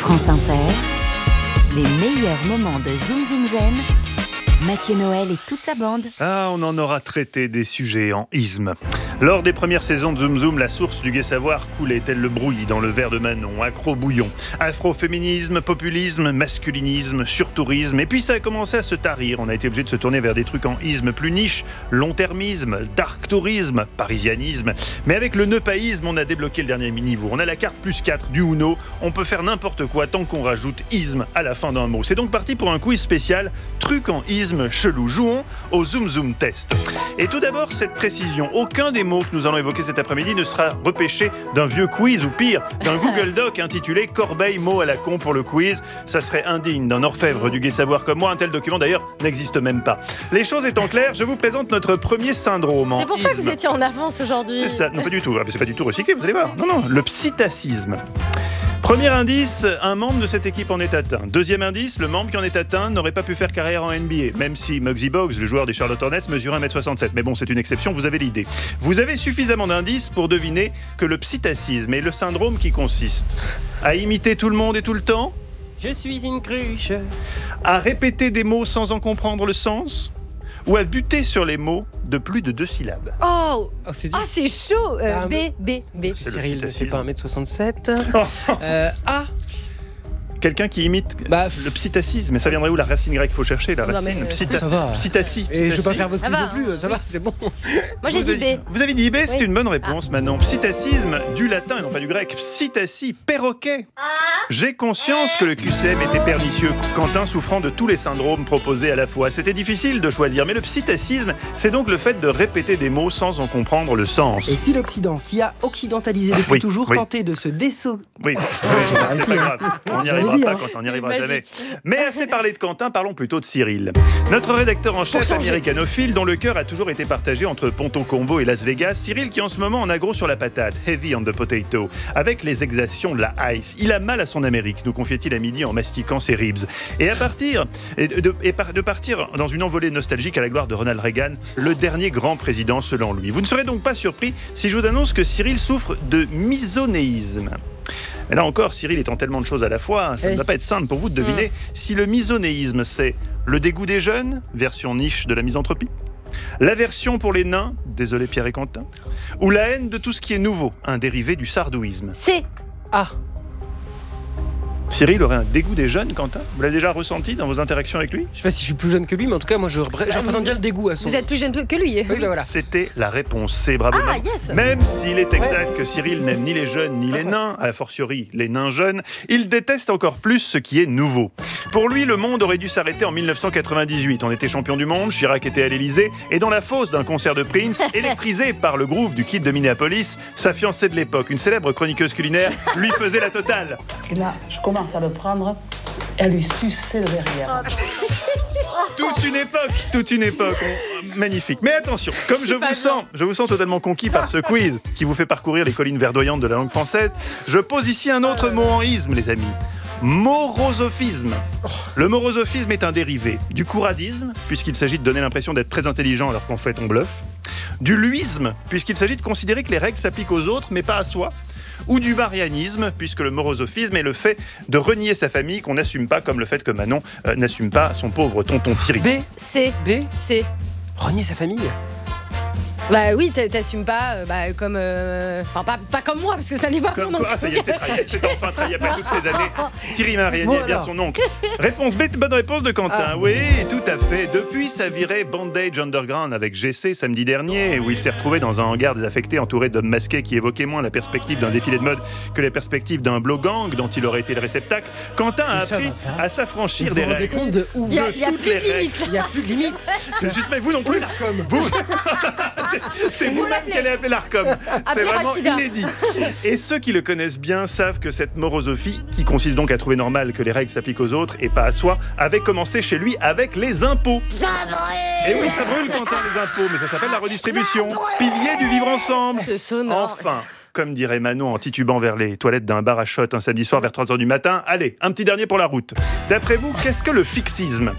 France Inter, les meilleurs moments de Zoom Zoom Zen, Mathieu Noël et toute sa bande. Ah, on en aura traité des sujets en isme. Lors des premières saisons de Zoom Zoom, la source du gai savoir coulait tel le brouillis dans le verre de Manon, accro-bouillon. Afroféminisme, populisme, masculinisme, surtourisme, et puis ça a commencé à se tarir. On a été obligé de se tourner vers des trucs en isme plus niche, long-termisme, dark tourisme, parisianisme. Mais avec le neupaïsme, on a débloqué le dernier niveau. On a la carte +4 du Uno, on peut faire n'importe quoi tant qu'on rajoute isme à la fin d'un mot. C'est donc parti pour un quiz spécial, truc en isme chelou. Jouons au Zoom Zoom Test. Et tout d'abord, cette précision, aucun des mots que nous allons évoquer cet après-midi ne sera repêché d'un vieux quiz ou pire, d'un Google Doc intitulé Corbeille mots à la con pour le quiz. Ça serait indigne d'un orfèvre du gai savoir comme moi. Un tel document d'ailleurs n'existe même pas. Les choses étant claires, je vous présente notre premier syndrome en C'est pour ça que isme. vous étiez en avance aujourd'hui. C'est ça, non pas du tout. C'est pas du tout recyclé, vous allez voir. Non, le psittacisme. Premier indice, un membre de cette équipe en est atteint. Deuxième indice, le membre qui en est atteint n'aurait pas pu faire carrière en NBA, même si Muggsy Bogues, le joueur des Charlotte Hornets, mesure 1m67. Mais bon, c'est une exception, vous avez l'idée. Vous avez suffisamment d'indices pour deviner que le psittacisme est le syndrome qui consiste à imiter tout le monde et tout le temps, Je suis une cruche. à répéter des mots sans en comprendre le sens, ou à buter sur les mots de plus de 2 syllabes. Oh, c'est ah, c'est chaud. Ah, B. C'est le Cyril, c'est psittacisme. pas 1m67. A. Quelqu'un qui imite le psittacisme, mais ça viendrait où la racine grecque? Il faut chercher la Non, racine. mais, Ça va. Psittacie. Et je vais pas faire votre Ça quiz va, non plus, ça va, c'est bon. Moi j'ai dit B. Vous avez dit B, c'est Oui. une bonne réponse Manon. Psittacisme, du latin et non pas du grec. Psittacie, perroquet. J'ai conscience que le QCM était pernicieux, Quentin souffrant de tous les syndromes proposés à la fois. C'était difficile de choisir, mais le psittacisme, c'est donc le fait de répéter des mots sans en comprendre le sens. Et si l'Occident, qui a occidentalisé depuis Oui, toujours, oui. tentait de se Oui, c'est pas grave. On n'y arrivera dit, pas hein. quand on n'y arrivera Magique. jamais. Mais assez parlé de Quentin, parlons plutôt de Cyril. Notre rédacteur en chef changer. américanophile, dont le cœur a toujours été partagé entre Ponto Combo et Las Vegas, Cyril qui en ce moment en a gros sur la patate, heavy on the potato, avec les exactions de la ice. Il a mal à son Amérique, nous confiait-il à midi en mastiquant ses ribs. Et de partir dans une envolée nostalgique à la gloire de Ronald Reagan, le dernier grand président selon lui. Vous ne serez donc pas surpris si je vous annonce que Cyril souffre de misonéisme. Mais là encore, Cyril étant tellement de choses à la fois, ça ne va pas être simple pour vous de deviner si le misonéisme, c'est le dégoût des jeunes, version niche de la misanthropie, l'aversion pour les nains, désolé Pierre et Quentin, ou la haine de tout ce qui est nouveau, un dérivé du sardouisme. C. A. Cyril aurait un dégoût des jeunes, Quentin? Vous l'avez déjà ressenti dans vos interactions avec lui? Je sais pas si je suis plus jeune que lui, mais en tout cas, moi je représente bien le dégoût à son. Vous êtes plus jeune que lui. Oui, bah voilà. C'était la réponse C, bravo. Ah, Manon. yes. Même s'il est exact que Cyril n'aime ni les jeunes ni les nains, a fortiori les nains jeunes, il déteste encore plus ce qui est nouveau. Pour lui, le monde aurait dû s'arrêter en 1998. On était champion du monde, Chirac était à l'Elysée, et dans la fosse d'un concert de Prince, électrisé par le groove du Kid de Minneapolis, sa fiancée de l'époque, une célèbre chroniqueuse culinaire, lui faisait la totale. Et là, je commence à le prendre et à lui sucer le derrière. Toute une époque. Magnifique. Mais attention, comme je vous sens totalement conquis par ce quiz qui vous fait parcourir les collines verdoyantes de la langue française, je pose ici un autre mot en isme, les amis. Morosophisme. Le morosophisme est un dérivé du couradisme, puisqu'il s'agit de donner l'impression d'être très intelligent alors qu'en fait on bluffe. Du luisme, puisqu'il s'agit de considérer que les règles s'appliquent aux autres mais pas à soi. Ou du marianisme, puisque le morosophisme est le fait de renier sa famille qu'on n'assume pas, comme le fait que Manon n'assume pas son pauvre tonton Thierry. B. C. B. C. Renier sa famille. Bah oui, t'assumes pas comme... Enfin, pas comme moi, parce que ça n'est pas Comme mon quoi, oncle. ça y est, c'est trahi. C'est enfin trahi après toutes ces années. Thierry Mariani est bien son oncle. Réponse B, bonne réponse de Quentin. Oui, tout à fait. Depuis sa virée Bandage Underground avec GC samedi dernier, où il s'est retrouvé dans un hangar désaffecté entouré d'hommes masqués qui évoquaient moins la perspective d'un défilé de mode que la perspective d'un blow-gang dont il aurait été le réceptacle, Quentin a appris à s'affranchir des règles. compte de où Il y a toutes plus les de limite. il y a plus de limite. Mais vous non plus. Vous. C'est vous-même l'appelez. qui allez appeler l'ARCOM. C'est Appelez vraiment Rachida. inédit. Et ceux qui le connaissent bien savent que cette morosophie, qui consiste donc à trouver normal que les règles s'appliquent aux autres et pas à soi, avait commencé chez lui avec les impôts. Et oui, ça brûle, Quentin, les impôts, mais ça s'appelle la redistribution. Pilier du vivre ensemble. Ce sonore. Enfin, comme dirait Manon en titubant vers les toilettes d'un bar à shot un samedi soir vers 3h du matin, allez, un petit dernier pour la route. D'après vous, qu'est-ce que le fixisme ?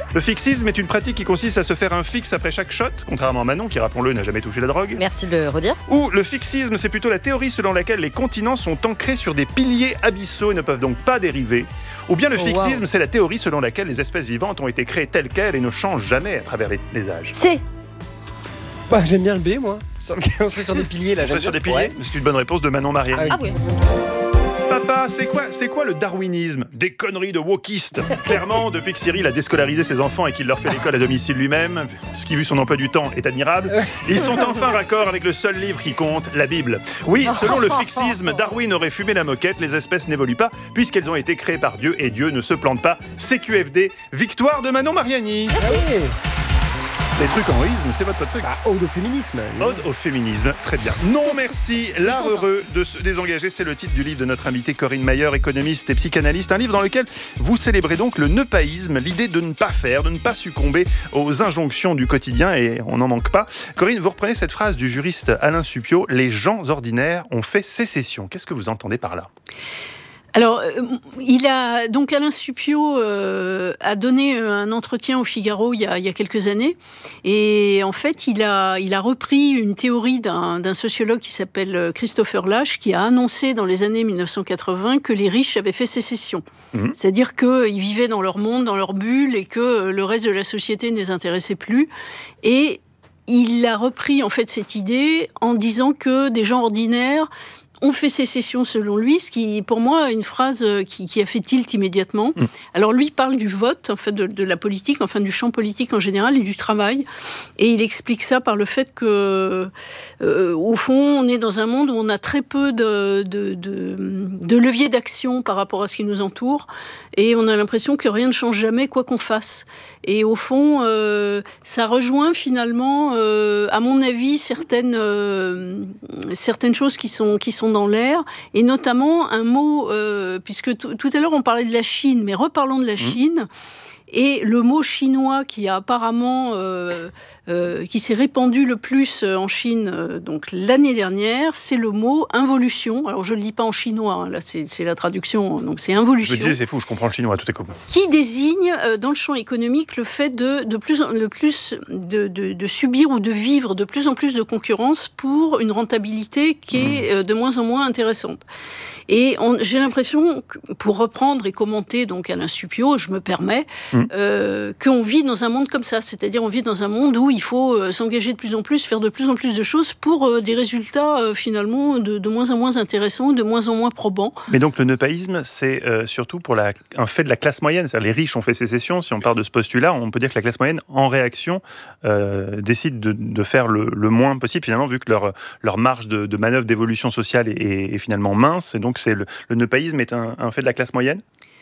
Le fixisme est une pratique qui consiste à se faire un fixe après chaque shot, contrairement à Manon qui, rappelons-le, n'a jamais touché la drogue. Merci de le redire. Ou le fixisme, c'est plutôt la théorie selon laquelle les continents sont ancrés sur des piliers abyssaux et ne peuvent donc pas dériver. Ou bien le fixisme, c'est la théorie selon laquelle les espèces vivantes ont été créées telles quelles et ne changent jamais à travers les âges. C'est. Bah, j'aime bien le B, moi. On serait sur des piliers, là. On serait sur des piliers. C'est une bonne réponse de Manon Mariani. Ah oui. Papa, c'est quoi le darwinisme? Des conneries de wokistes. Clairement, depuis que Cyril a déscolarisé ses enfants et qu'il leur fait l'école à domicile lui-même, ce qui, vu son emploi du temps, est admirable, ils sont enfin raccord avec le seul livre qui compte, la Bible. Oui, selon le fixisme, Darwin aurait fumé la moquette, les espèces n'évoluent pas, puisqu'elles ont été créées par Dieu, et Dieu ne se plante pas. CQFD, victoire de Manon Mariani. Ah oui. Les trucs en isme, c'est votre truc. Bah, ode au féminisme. Ode au féminisme, très bien. Non merci, l'art heureux de se désengager, c'est le titre du livre de notre invitée Corinne Mayer, économiste et psychanalyste. Un livre dans lequel vous célébrez donc le neupaïsme, l'idée de ne pas faire, de ne pas succomber aux injonctions du quotidien, et on n'en manque pas. Corinne, vous reprenez cette phrase du juriste Alain Supiot, les gens ordinaires ont fait sécession. Qu'est-ce que vous entendez par là ? Alors, Alain Supiot a donné un entretien au Figaro il y a quelques années, et en fait, il a repris une théorie d'un sociologue qui s'appelle Christopher Lasch, qui a annoncé dans les années 1980 que les riches avaient fait sécession. C'est-à-dire qu'ils vivaient dans leur monde, dans leur bulle, et que le reste de la société ne les intéressait plus. Et il a repris en fait cette idée en disant que des gens ordinaires ont fait sécession selon lui, ce qui, pour moi, est une phrase qui a fait tilt immédiatement. Alors lui parle du vote, en fait, de la politique, enfin du champ politique en général et du travail. Et il explique ça par le fait que, au fond, on est dans un monde où on a très peu de leviers d'action par rapport à ce qui nous entoure. Et on a l'impression que rien ne change jamais, quoi qu'on fasse. Et au fond, ça rejoint finalement, à mon avis, certaines choses qui sont dans l'air, et notamment un mot, puisque tout à l'heure on parlait de la Chine, mais reparlons de la Chine, et le mot chinois qui a apparemment qui s'est répandu le plus en Chine donc l'année dernière, c'est le mot involution. Alors je le dis pas en chinois, hein, là c'est la traduction, donc c'est involution. Je me disais c'est fou, je comprends le chinois, tout est cool. Qui désigne dans le champ économique le fait de subir ou de vivre de plus en plus de concurrence pour une rentabilité qui est de moins en moins intéressante. Et j'ai l'impression, pour reprendre et commenter donc Alain Supiot, je me permets, qu'on vit dans un monde comme ça, c'est-à-dire on vit dans un monde où il faut s'engager de plus en plus, faire de plus en plus de choses pour des résultats finalement de moins en moins intéressants, de moins en moins probants. Mais donc le neupaïsme, c'est surtout pour un fait de la classe moyenne, c'est-à-dire les riches ont fait sécession. Si on part de ce postulat, on peut dire que la classe moyenne, en réaction, décide de faire le moins possible, finalement, vu que leur marge de manœuvre d'évolution sociale est finalement mince, et donc le neupaïsme est un fait de la classe moyenne ?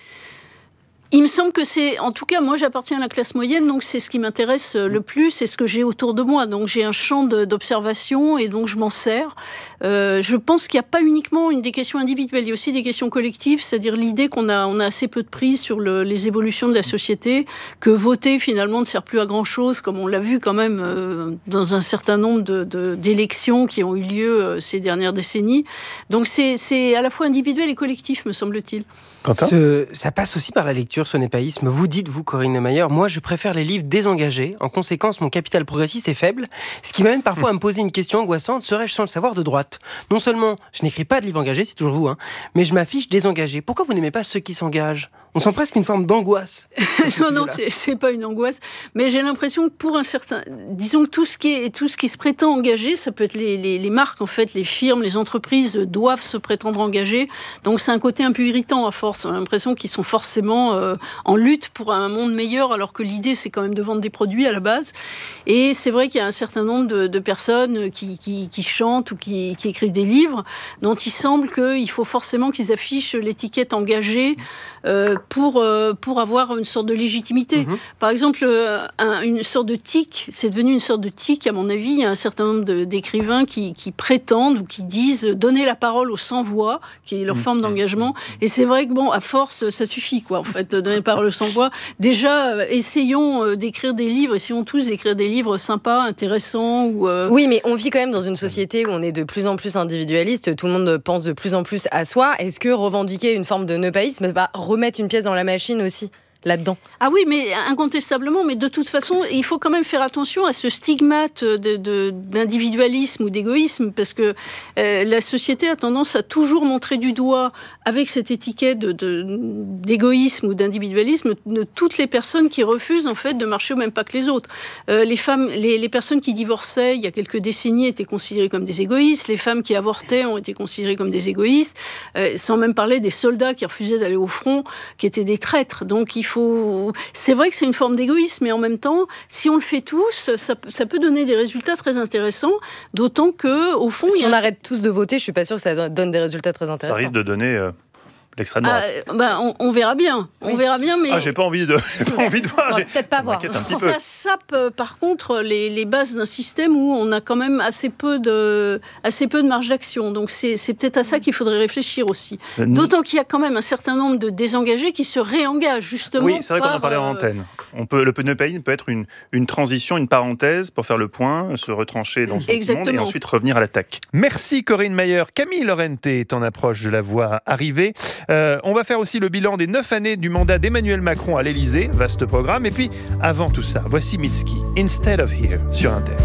Il me semble que c'est, en tout cas, moi j'appartiens à la classe moyenne, donc c'est ce qui m'intéresse le plus, c'est ce que j'ai autour de moi. Donc j'ai un champ d'observation et donc je m'en sers. Je pense qu'il n'y a pas uniquement des questions individuelles, il y a aussi des questions collectives, c'est-à-dire l'idée qu'on a assez peu de prise sur les évolutions de la société, que voter finalement ne sert plus à grand-chose, comme on l'a vu quand même dans un certain nombre d'élections qui ont eu lieu ces dernières décennies. Donc c'est à la fois individuel et collectif, me semble-t-il. Ça passe aussi par la lecture, ce népaïsme. Vous dites, vous, Corinne Mayer, moi je préfère les livres désengagés. En conséquence, mon capital progressiste est faible, ce qui m'amène parfois à me poser une question angoissante. Serais-je sans le savoir de droite ? Non seulement je n'écris pas de livres engagés, c'est toujours vous, mais je m'affiche désengagé. Pourquoi vous n'aimez pas ceux qui s'engagent ? On sent presque une forme d'angoisse. Non, c'est pas une angoisse, mais j'ai l'impression que pour un certain... Disons que tout ce qui se prétend engagé, ça peut être les marques, en fait, les firmes, les entreprises doivent se prétendre engagées. Donc c'est un côté un peu irritant à force. On a l'impression qu'ils sont forcément en lutte pour un monde meilleur, alors que l'idée, c'est quand même de vendre des produits à la base. Et c'est vrai qu'il y a un certain nombre de personnes qui chantent ou qui écrivent des livres, dont il semble qu'il faut forcément qu'ils affichent l'étiquette engagée pour avoir une sorte de légitimité. Par exemple, une sorte de tic, c'est devenu une sorte de tic, à mon avis. Il y a un certain nombre d'écrivains qui prétendent ou qui disent donner la parole aux sans-voix, qui est leur forme d'engagement. Et c'est vrai que, à force, ça suffit, quoi, en fait, de donner la parole aux sans-voix. Déjà, essayons d'écrire des livres, essayons tous d'écrire des livres sympas, intéressants. Oui, mais on vit quand même dans une société où on est de plus en plus individualiste, tout le monde pense de plus en plus à soi. Est-ce que revendiquer une forme de neupaïsme va remettre une pièce dans la machine aussi ? là-dedans. Ah oui, mais incontestablement, mais de toute façon, il faut quand même faire attention à ce stigmate d'individualisme ou d'égoïsme, parce que la société a tendance à toujours montrer du doigt, avec cette étiquette d'égoïsme ou d'individualisme, de toutes les personnes qui refusent en fait de marcher au même pas que les autres. Les personnes qui divorçaient il y a quelques décennies étaient considérées comme des égoïstes, les femmes qui avortaient ont été considérées comme des égoïstes, sans même parler des soldats qui refusaient d'aller au front, qui étaient des traîtres. Donc c'est vrai que c'est une forme d'égoïsme, mais en même temps, si on le fait tous, ça peut donner des résultats très intéressants, d'autant que au fond, si on arrête tous de voter, je suis pas sûre que ça donne des résultats très intéressants. Ça risque de donner l'extrême droite. On verra bien. Oui. On verra bien, mais j'ai pas envie de voir. Peut-être pas voir. Ça sape par contre les bases d'un système où on a quand même assez peu de marge d'action. Donc c'est peut-être à ça qu'il faudrait réfléchir aussi. D'autant qu'il y a quand même un certain nombre de désengagés qui se réengagent justement. Oui, c'est vrai qu'on en parlait en antenne. Le pneu pays peut être une transition, une parenthèse pour faire le point, se retrancher dans son monde et ensuite revenir à l'attaque. Merci Corinne Mayer. Camille Lorente est en approche de la voir arriver. On va faire aussi le bilan des 9 années du mandat d'Emmanuel Macron à l'Elysée, vaste programme. Et puis, avant tout ça, voici Mitski, Instead of Here, sur Inter.